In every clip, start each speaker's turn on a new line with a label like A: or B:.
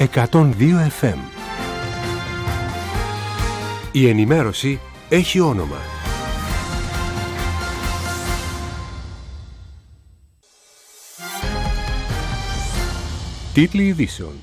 A: 102 FM. Η ενημέρωση έχει όνομα. Τίτλοι ειδήσεων.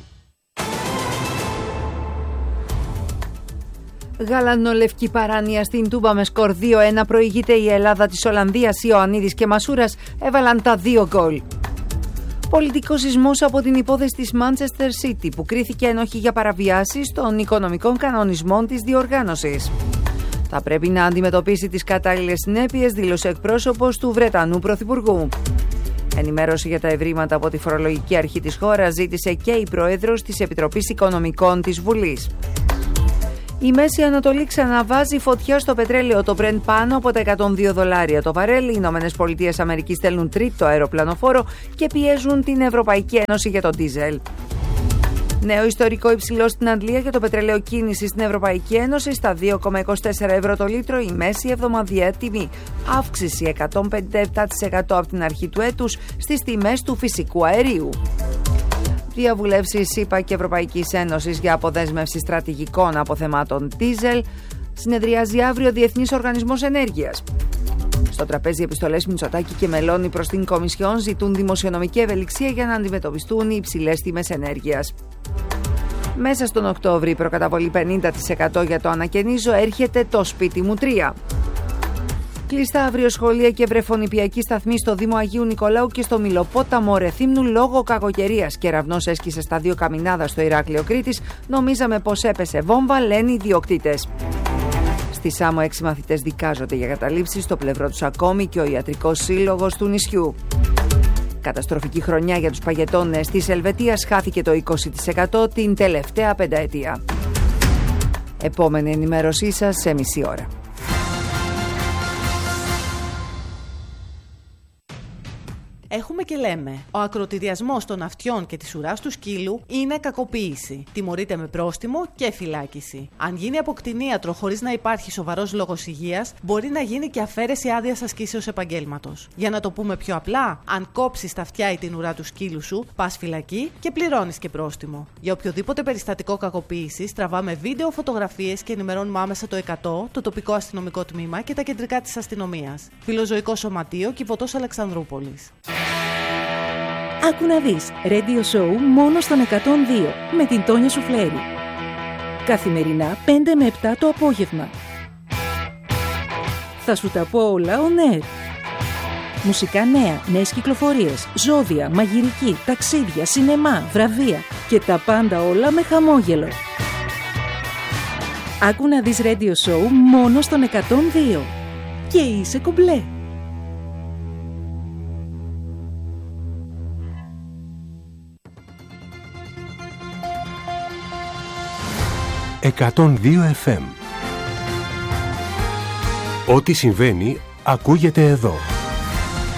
B: Γαλανολευκή παράνοια στην Τούμπα με σκορ 2-1 προηγείται η Ελλάδα της Ολλανδίας. Ιωαννίδης και Μασούρας έβαλαν τα 2 γκολ. Πολιτικός σεισμός από την υπόθεση της Manchester City που κρίθηκε ένοχη για παραβιάσεις των οικονομικών κανονισμών της διοργάνωσης. Θα πρέπει να αντιμετωπίσει τις κατάλληλες συνέπειες, δήλωσε εκπρόσωπος του Βρετανού Πρωθυπουργού. Ενημέρωση για τα ευρήματα από τη φορολογική αρχή της χώρας ζήτησε και η Πρόεδρος της Επιτροπής Οικονομικών της Βουλής. Η Μέση Ανατολή ξαναβάζει φωτιά στο πετρέλαιο, το Brent πάνω από τα $102 το βαρέλ. Οι Ηνωμένες Πολιτείες Αμερικής στέλνουν τρίτο αεροπλανοφόρο και πιέζουν την Ευρωπαϊκή Ένωση για το ντίζελ. Νέο ιστορικό υψηλό στην Αντλία για το πετρέλαιο κίνηση στην Ευρωπαϊκή Ένωση στα 2,24 ευρώ το λίτρο, η μέση εβδομαδιαία τιμή. Αύξηση 157% από την αρχή του έτους στις τιμές του φυσικού αερίου. Διαβουλεύσεις ΗΠΑ και Ευρωπαϊκής Ένωσης για αποδέσμευση στρατηγικών αποθεμάτων ντίζελ. Συνεδριάζει αύριο ο Διεθνής Οργανισμός Ενέργειας. Στο τραπέζι επιστολές Μητσοτάκη και Μελώνη προς την Κομισιόν ζητούν δημοσιονομική ευελιξία για να αντιμετωπιστούν οι υψηλές τιμές ενέργειας. Μέσα στον Οκτώβρη η προκαταβολή 50% για το ανακαινίζω έρχεται το σπίτι μου 3. Κλειστά αύριο σχολεία και βρεφονιπιακοί σταθμοί στο Δήμο Αγίου Νικολάου και στο Μηλοπόταμο Ρεθύμνου λόγω κακοκαιρίας. Κεραυνός έσκησε στα 2 Καμινάδα στο Ηράκλειο Κρήτης. Νομίζαμε πως έπεσε βόμβα, λένε οι ιδιοκτήτες. Στη Σάμο 6 μαθητές δικάζονται για καταλήψεις, στο πλευρό τους ακόμη και ο Ιατρικός Σύλλογος του νησιού. Καταστροφική χρονιά για τους παγετώνες της Ελβετίας, χάθηκε το 20% την τελευταία πενταετία. Επόμενη ενημέρωσή σας σε μισή ώρα.
C: Έχουμε και λέμε. Ο ακροτηριασμός των αυτιών και της ουράς του σκύλου είναι κακοποίηση. Τιμωρείται με πρόστιμο και φυλάκιση. Αν γίνει από κτηνίατρο χωρίς να υπάρχει σοβαρός λόγος υγείας, μπορεί να γίνει και αφαίρεση άδειας ασκήσεως επαγγέλματος. Για να το πούμε πιο απλά, αν κόψεις τα αυτιά ή την ουρά του σκύλου σου, πας φυλακή και πληρώνεις και πρόστιμο. Για οποιοδήποτε περιστατικό κακοποίησης, τραβάμε βίντεο, φωτογραφίες και ενημερώνουμε άμεσα το 100, το τοπικό αστυνομικό τμήμα και τα κεντρικά της αστυνομίας. Φιλοζωικό Σωματείο, Κηποτός Αλεξανδρούπολης.
D: Άκου να δεις, Radio Show μόνο στον 102 με την Τόνια Σουφλέρη. Καθημερινά 5 με 7 το απόγευμα. Θα σου τα πω όλα on air. Μουσικά νέα, νέες κυκλοφορίες, ζώδια, μαγειρική, ταξίδια, σινεμά, βραβεία και τα πάντα όλα με χαμόγελο. Άκου να δεις Radio Show μόνο στον 102 και είσαι κομπλέ.
A: 102 FM. Ό,τι συμβαίνει ακούγεται εδώ.